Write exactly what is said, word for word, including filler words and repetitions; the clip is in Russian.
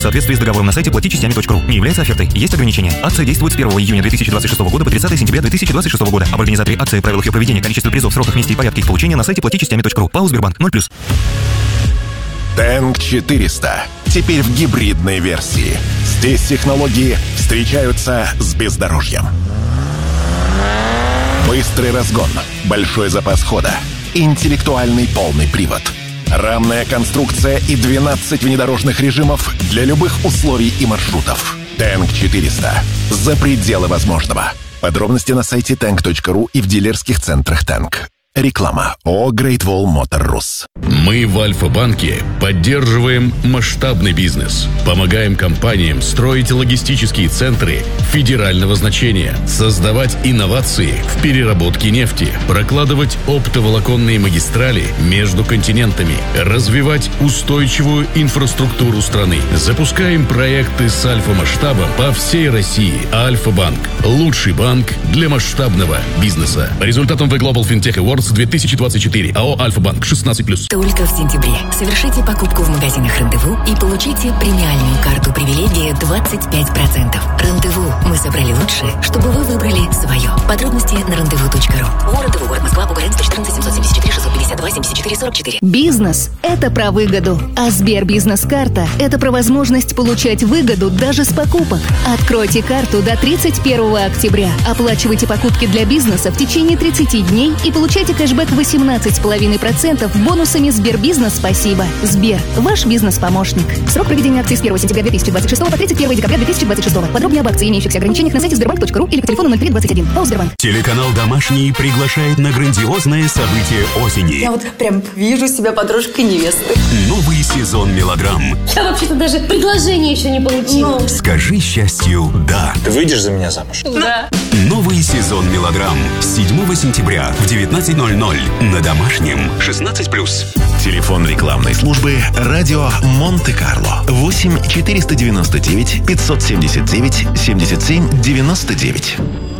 В соответствии с договором на сайте плати частями точка ру. Не является офертой. Есть ограничения. Акция действует с первого июня две тысячи двадцать шестого года по тридцатое сентября две тысячи двадцать шестого года. Об организаторе акции, правилах ее проведения, количестве призов, сроках, месте и порядке их получения на сайте плати частями точка ру. ПАО «Сбербанк» ноль плюс. Тэнк четыреста. Теперь в гибридной версии. Здесь технологии встречаются с бездорожьем. Быстрый разгон, большой запас хода, интеллектуальный полный привод, рамная конструкция и двенадцать внедорожных режимов для любых условий и маршрутов. Тэнк четыреста. За пределы возможного. Подробности на сайте тэнк точка ру и в дилерских центрах Тэнк. Реклама. ООО Great Wall Motor Rus. Мы в Альфа-банке поддерживаем масштабный бизнес. Помогаем компаниям строить логистические центры федерального значения, создавать инновации в переработке нефти, прокладывать оптоволоконные магистрали между континентами, развивать устойчивую инфраструктуру страны. Запускаем проекты с альфа-масштабом по всей России. Альфа-банк. Лучший банк для масштабного бизнеса. По результатам The Global Fintech Awards две тысячи двадцать четыре. АО «Альфа-банк» шестнадцать плюс. Только в сентябре совершите покупку в магазинах «Рандеву» и получите премиальную карту привилегии двадцать пять процентов. «Рандеву». Мы собрали лучшее, чтобы вы выбрали свое. Подробности на рандеву точка ру. Рандеву, город Москва, Бугарин, сто четырнадцать, семьсот семьдесят четыре, шестьсот пятьдесят два, семьдесят четыре, сорок четыре. Бизнес – это про выгоду, а Сбербизнес-карта – это про возможность получать выгоду даже с покупок. Откройте карту до тридцать первого октября. Оплачивайте покупки для бизнеса в течение тридцати дней и получайте кэшбэк восемнадцать целых пять десятых процента бонусами Сбербизнес «Спасибо». Сбер – ваш бизнес-помощник. Срок проведения акции с первого сентября две тысячи двадцать шестого по тридцать первого декабря две тысячи двадцать шестого. Подробнее об акции и имеющихся ограничениях на сайте сбербанк точка ру или по телефону ноль три двадцать один. ПАО «Сбербанк». Телеканал «Домашний» приглашает на грандиозное событие осени. Я вот прям вижу себя подружкой невесты. Новый сезон мелодрам. Я вообще-то даже предложение еще не получила. Но... Скажи счастью «да». Ты выйдешь за меня замуж? Да. Новый сезон мелодрам с седьмого сентября в девятнадцать ноль ноль на Домашнем шестнадцать плюс. Телефон рекламной службы «Радио Монте-Карло» восемь четыреста девяносто девять пятьсот семьдесят девять семьдесят семь девяносто девять.